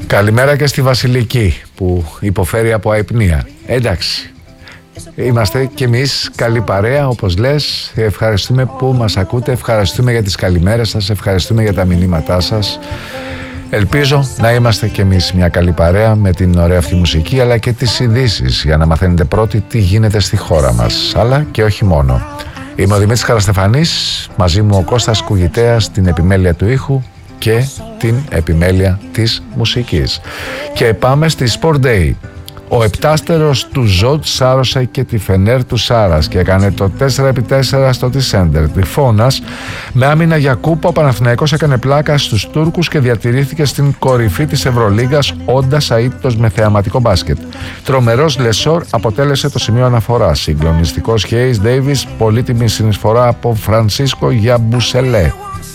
Καλημέρα και στη Βασιλική που υποφέρει από αϊπνία. Εντάξει, είμαστε κι εμείς καλή παρέα, όπως λες. Ευχαριστούμε που μας ακούτε, ευχαριστούμε για τις καλημέρες σας, ευχαριστούμε για τα μηνύματά σας. Ελπίζω να είμαστε κι εμείς μια καλή παρέα με την ωραία αυτή μουσική, αλλά και τις ειδήσεις, για να μαθαίνετε πρώτοι τι γίνεται στη χώρα μας, αλλά και όχι μόνο. Είμαι ο Δημήτρης Χαραστεφανής, μαζί μου ο Κώστας Κουγητέας στην επιμέλεια του ήχου και την επιμέλεια της μουσικής. Και πάμε στη Sport Day. Ο επτάστερος του Ζωτ σάρωσε και τη Φενέρ του Σάρας και έκανε το 4x4 στο Τισέντερ Τριφώνας. Με άμυνα για κούπα, ο Παναθηναϊκός έκανε πλάκα στους Τούρκους και διατηρήθηκε στην κορυφή της Ευρωλίγκας, όντας αείτητος με θεαματικό μπάσκετ. Τρομερός Λεσόρ αποτέλεσε το σημείο αναφοράς. Συγκλονιστικός Χέις Ντέιβις, πολύτιμη συνεισφορά από Φρανσίσκο Γιαμπουσελέ.